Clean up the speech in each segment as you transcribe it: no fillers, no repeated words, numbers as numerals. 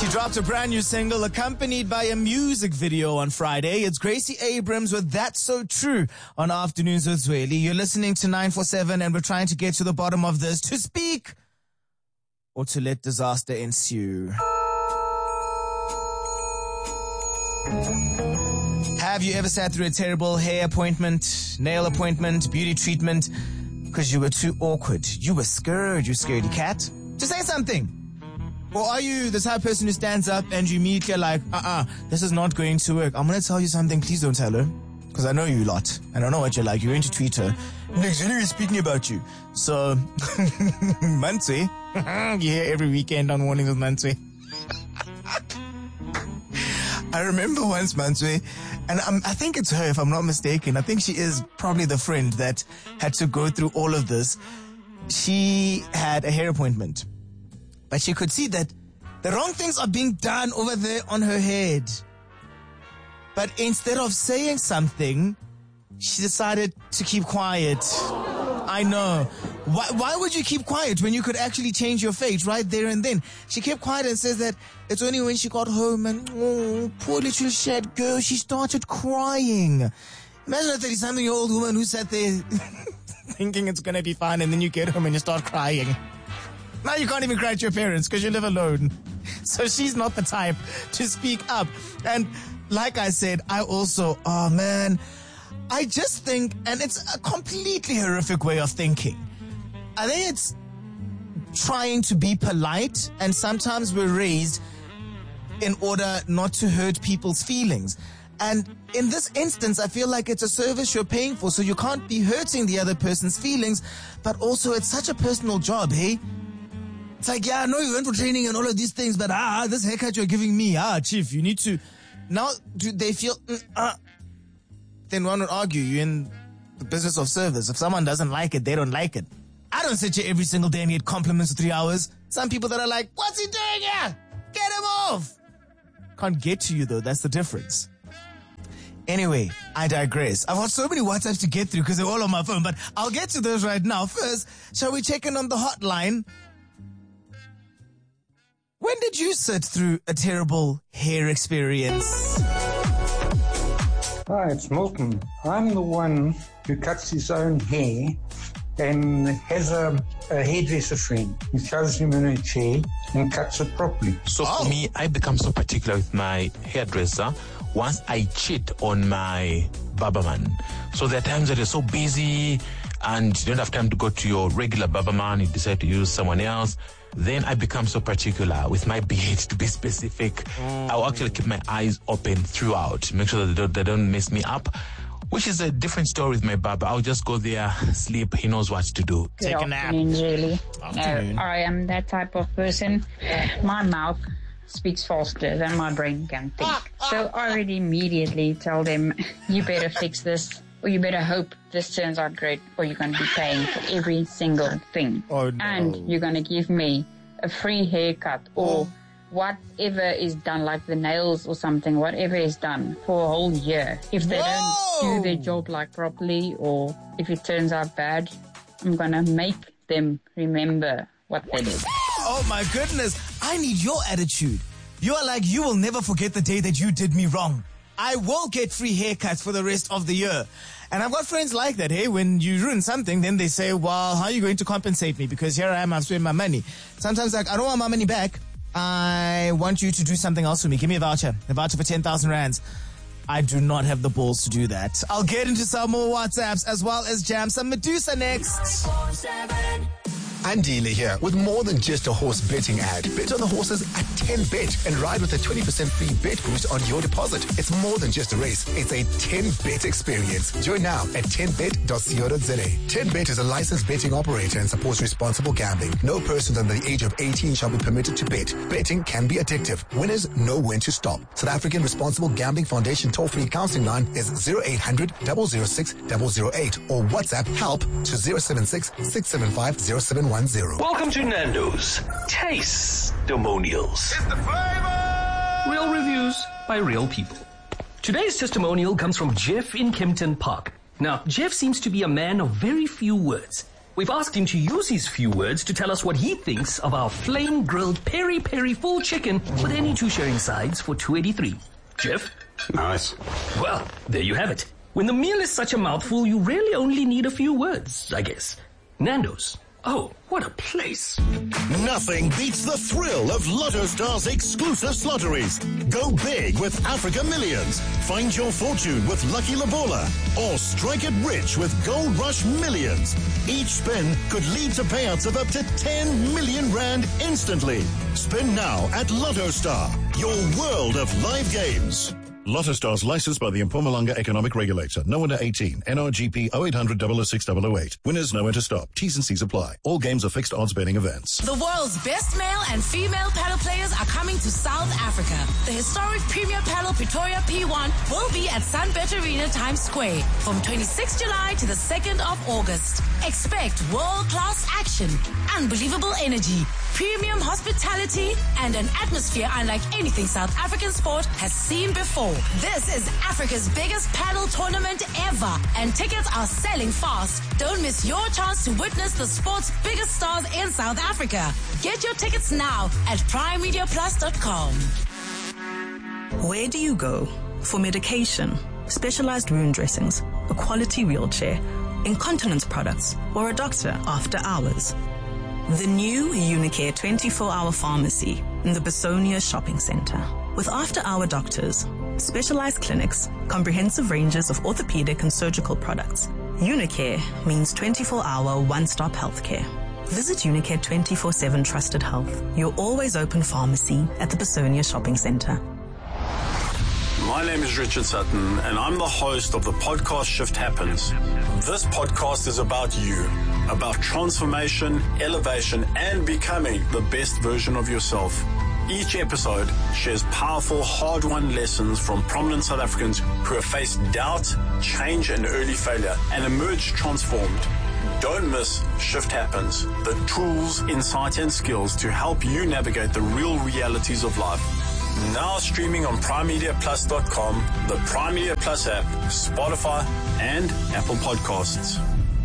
She dropped a brand new single accompanied by a music video on Friday. It's Gracie Abrams with That's So True on Afternoons with Zweli. You're listening to 947 and we're trying to get to the bottom of this. To speak or to let disaster ensue. Have you ever sat through a terrible hair appointment, nail appointment, beauty treatment because you were too awkward? You were scared, you scaredy cat. Just say something. Or are you the type of person who stands up and you immediately like, this is not going to work. I'm going to tell you something. Please don't tell her. Because I know you a lot. And I know what you're like. You're going to tweet her. Next video is speaking about you. So, Manswe. You hear every weekend on Mornings with Manswe. I remember once, Manswe, and I think it's her if I'm not mistaken. I think she is probably the friend that had to go through all of this. She had a hair appointment. But she could see that the wrong things are being done over there on her head. But instead of saying something, she decided to keep quiet. I know. Why would you keep quiet when you could actually change your fate right there and then? She kept quiet and says that it's only when she got home and, poor little sad girl, she started crying. Imagine a 30-something-year-old woman who sat there thinking it's going to be fine and then you get home and you start crying. Now you can't even cry to your parents because you live alone. So she's not the type to speak up. And like I said, I also, I just think, and it's a completely horrific way of thinking. I think it's trying to be polite, and sometimes we're raised in order not to hurt people's feelings. And in this instance, I feel like it's a service you're paying for, so you can't be hurting the other person's feelings, but also it's such a personal job, hey? It's like, yeah, I know you went for training and all of these things, but this haircut you're giving me, chief, you need to. Now, do they feel, then one would argue you're in the business of service. If someone doesn't like it, they don't like it. I don't sit here every single day and get compliments for 3 hours. Some people that are like, what's he doing here? Get him off. Can't get to you though, that's the difference. Anyway, I digress. I've got so many WhatsApps to get through because they're all on my phone, but I'll get to those right now. First, shall we check in on the hotline? When did you sit through a terrible hair experience? Hi, it's Milton. I'm the one who cuts his own hair and has a hairdresser friend who throws him in a chair and cuts it properly. So for me, I become so particular with my hairdresser once I cheat on my barberman. So there are times that you're so busy and you don't have time to go to your regular barberman, you decide to use someone else. Then I become so particular with my beard, to be specific. I'll actually keep my eyes open throughout, make sure that they don't mess me up, which is a different story with my barber. I'll just go there, sleep, he knows what to do. Take a nap. Really. No, I am that type of person. My mouth speaks faster than my brain can think. So I already immediately tell them, you better fix this, or you better hope this turns out great, or you're going to be paying for every single thing. Oh, no. And you're going to give me a free haircut or whatever is done, like the nails or something, whatever is done for a whole year. If they don't do their job like properly, or if it turns out bad, I'm going to make them remember what they did. Oh my goodness, I need your attitude. You're like, you will never forget the day that you did me wrong. I will get free haircuts for the rest of the year. And I've got friends like that, hey, when you ruin something, then they say, well, how are you going to compensate me? Because here I am, I've spent my money. Sometimes like, I don't want my money back. I want you to do something else for me. Give me a voucher for 10,000 rands. I do not have the balls to do that. I'll get into some more WhatsApps as well as jam some Medusa next. Andile here with more than just a horse betting ad. Bet on the horses at 10Bet and ride with a 20% free bet boost on your deposit. It's more than just a race. It's a 10Bet experience. Join now at 10bet.co.za. 10Bet is a licensed betting operator and supports responsible gambling. No person under the age of 18 shall be permitted to bet. Betting can be addictive. Winners know when to stop. South African Responsible Gambling Foundation toll-free counseling line is 0800 006 008 or WhatsApp help to 076 675 0710. Welcome to Nando's Taste-Demonials. It's the flavor! Real reviews by real people. Today's testimonial comes from Jeff in Kempton Park. Now, Jeff seems to be a man of very few words. We've asked him to use his few words to tell us what he thinks of our flame-grilled peri-peri full chicken with any two sharing sides for $2.83. Jeff? Nice. Well, there you have it. When the meal is such a mouthful, you really only need a few words, I guess. Nando's. Oh, what a place. Nothing beats the thrill of Lotto Star's exclusive lotteries. Go big with Africa Millions. Find your fortune with Lucky Labola. Or strike it rich with Gold Rush Millions. Each spin could lead to payouts of up to 10 million rand instantly. Spin now at Lotto Star, your world of live games. Lotto Stars licensed by the Mpumalanga Economic Regulator. No under 18. NRGP 0800 006 008. Winners nowhere to stop. T's and C's apply. All games are fixed odds betting events. The world's best male and female paddle players are coming to South Africa. The historic Premier Paddle Pretoria P1 will be at Sunbet Arena Times Square from 26 July to the 2nd of August. Expect world-class action, unbelievable energy, premium hospitality, and an atmosphere unlike anything South African sport has seen before. This is Africa's biggest paddle tournament ever, and tickets are selling fast. Don't miss your chance to witness the sport's biggest stars in South Africa. Get your tickets now at primemediaplus.com. Where do you go for medication, specialized wound dressings, a quality wheelchair, incontinence products, or a doctor after hours? The new Unicare 24-hour pharmacy in the Besonia Shopping Center. With after-hour doctors, specialized clinics, comprehensive ranges of orthopedic and surgical products, Unicare means 24-hour one-stop healthcare. Visit Unicare 24/7 Trusted Health, your always open pharmacy at the Besonia Shopping Center. My name is Richard Sutton, and I'm the host of the podcast Shift Happens. This podcast is about you, about transformation, elevation, and becoming the best version of yourself. Each episode shares powerful, hard-won lessons from prominent South Africans who have faced doubt, change, and early failure and emerged transformed. Don't miss Shift Happens, the tools, insight, and skills to help you navigate the real realities of life. Now streaming on primemediaplus.com, the Prime Media Plus app, Spotify, and Apple Podcasts.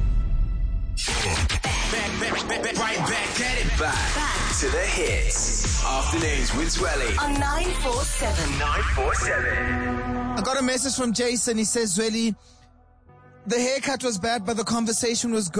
Right back at it. Back to the hits. Afternoons with Zweli On 947. 947. I got a message from Jason. He says, Zweli, the haircut was bad, but the conversation was good.